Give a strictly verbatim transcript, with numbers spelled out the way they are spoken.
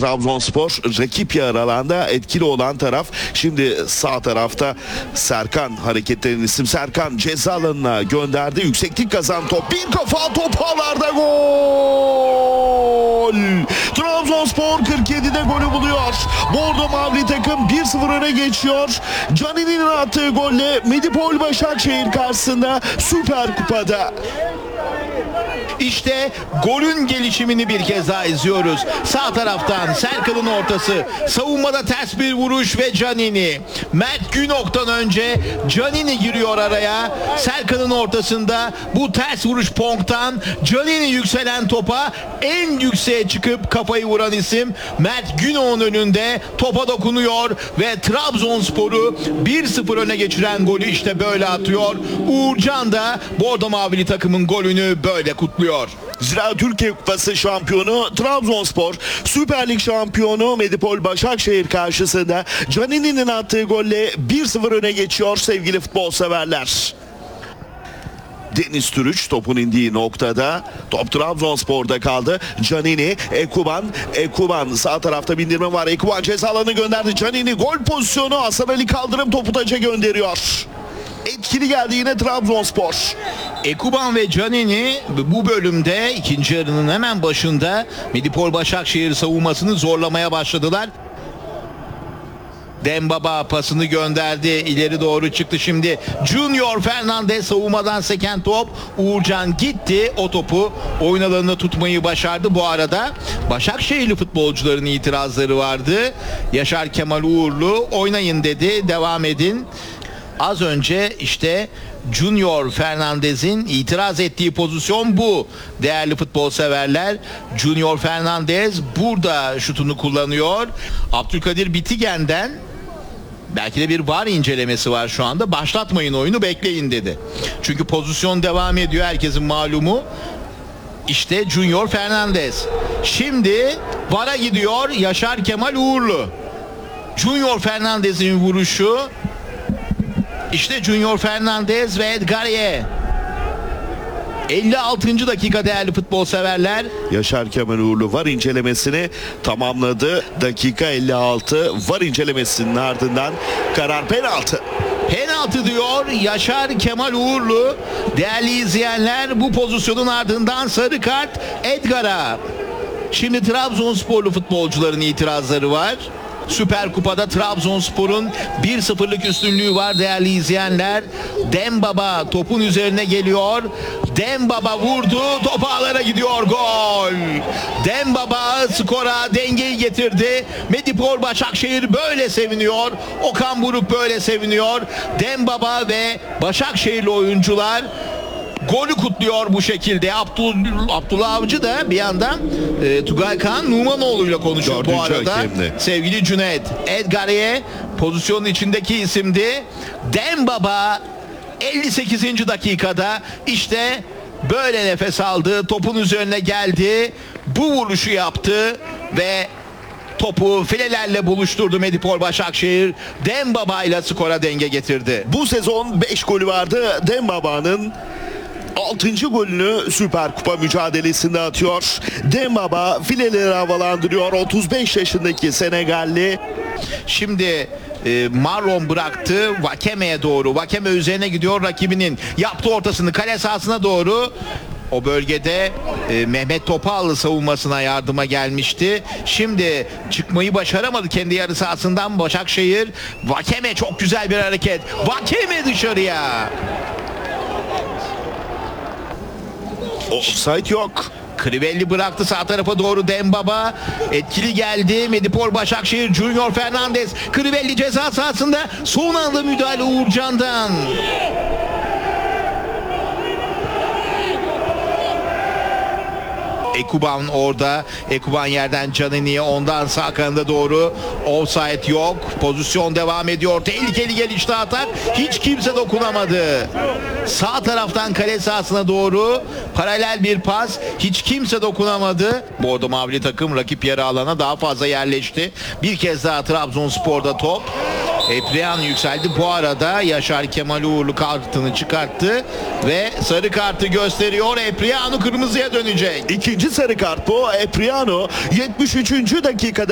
Trabzonspor rakip yarı alanda etkili olan taraf. Şimdi sağ tarafta Serkan hareketlerin isim Serkan ceza alanına gönderdi. Yükseklik kazan top. Bir kafa top ağlarda gol. Trabzonspor kırk yedide golü buluyor. Bordo Mavili takım bir sıfır öne geçiyor. Canini'nin attığı golle Medipol Başakşehir karşısında Süper Kupa'da. İşte golün gelişimini bir kez daha izliyoruz. Sağ taraftan Serkan'ın ortası. Savunmada ters bir vuruş ve Canini. Mert Günok'tan önce Canini giriyor araya. Serkan'ın ortasında bu ters vuruş Pong'tan Canini yükselen topa en yükseğe çıkıp kafayı vuran isim Mert Günok'un önünde topa dokunuyor ve Trabzonspor'u bir sıfır öne geçiren golü işte böyle atıyor. Uğurcan da Bordo Mavili takımın golünü böyle kutluyor. Zira Türkiye Kupası şampiyonu Trabzonspor, Süper Lig şampiyonu Medipol Başakşehir karşısında Canini'nin attığı golle bir sıfır öne geçiyor sevgili futbol severler. Deniz Türüç topun indiği noktada top Trabzonspor'da kaldı. Canini, Ekuban, Ekuban sağ tarafta bindirme var. Ekuban ceza alanı gönderdi. Canini gol pozisyonu, Hasan Ali Kaldırım topu taça gönderiyor. Etkili geldi yine Trabzonspor. Ekuban ve Canini bu bölümde ikinci yarının hemen başında Medipol Başakşehir savunmasını zorlamaya başladılar. Dembaba pasını gönderdi. İleri doğru çıktı şimdi. Junior Fernandez savunmadan seken top. Uğurcan gitti. O topu oyun alanında tutmayı başardı. Bu arada Başakşehirli futbolcuların itirazları vardı. Yaşar Kemal Uğurlu oynayın dedi. Devam edin. Az önce işte Junior Fernandez'in itiraz ettiği pozisyon bu. Değerli futbol severler, Junior Fernandez burada şutunu kullanıyor. Abdülkadir Bitigen'den belki de bir VAR incelemesi var şu anda. Başlatmayın oyunu, bekleyin dedi. Çünkü pozisyon devam ediyor, herkesin malumu. İşte Junior Fernandez. Şimdi VAR'a gidiyor Yaşar Kemal Uğurlu. Junior Fernandez'in vuruşu. İşte Junior Fernandez ve Edgarie. elli altıncı dakika değerli futbol severler. Yaşar Kemal Uğurlu VAR incelemesini tamamladı. Dakika elli altı. VAR incelemesinin ardından karar penaltı. Penaltı diyor Yaşar Kemal Uğurlu. Değerli izleyenler, bu pozisyonun ardından sarı kart Edgar'a. Şimdi Trabzonsporlu futbolcuların itirazları var. Süper Kupa'da Trabzonspor'un bir sıfırlık üstünlüğü var değerli izleyenler. Dembaba topun üzerine geliyor. Dembaba vurdu. Top ağlara gidiyor. Gol. Dembaba skora dengeyi getirdi. Medipol Başakşehir böyle seviniyor. Okan Buruk böyle seviniyor. Dembaba ve Başakşehirli oyuncular golü kutluyor bu şekilde. Abdul, Abdullah Avcı da bir yandan e, Tugay Kaan Numanoğlu ile konuşuyor bu arada. Hakemli. Sevgili Cüneyt. Edgarie pozisyonun içindeki isimdi. Dembaba elli sekizinci dakikada işte böyle nefes aldı. Topun üzerine geldi. Bu vuruşu yaptı ve topu filelerle buluşturdu Medipol Başakşehir. Dembaba ile skora denge getirdi. Bu sezon beş golü vardı. Dembaba'nın altıncı golünü Süper Kupa mücadelesinde atıyor. Dembaba fileleri havalandırıyor. otuz beş yaşındaki Senegalli. Şimdi e, Marlon bıraktı Vakeme'ye doğru. Vakeme üzerine gidiyor rakibinin. Yaptı ortasını kale sahasına doğru. O bölgede e, Mehmet Topallı savunmasına yardıma gelmişti. Şimdi çıkmayı başaramadı kendi yarı sahasından Başakşehir. Vakeme çok güzel bir hareket. Vakeme dışarıya. Offside yok. Crivelli bıraktı sağ tarafa doğru Dembaba. Etkili geldi Medipol Başakşehir. Junior Fernandez. Crivelli ceza sahasında. Son anda müdahale Uğurcan'dan. Ekuban orada. Ekuban yerden Canini'ye, ondan sağ kanada doğru. Offside yok. Pozisyon devam ediyor. Tehlikeli gelişti atak. Hiç kimse dokunamadı. Sağ taraftan kale sahasına doğru paralel bir pas. Hiç kimse dokunamadı. Bordo Mavili takım rakip yarı alana daha fazla yerleşti. Bir kez daha Trabzonspor'da top. Epriyan yükseldi. Bu arada Yaşar Kemal Uğurlu kartını çıkarttı ve sarı kartı gösteriyor. Epriano kırmızıya dönecek. İkinci sarı kart bu. Epriano yetmiş üçüncü dakikada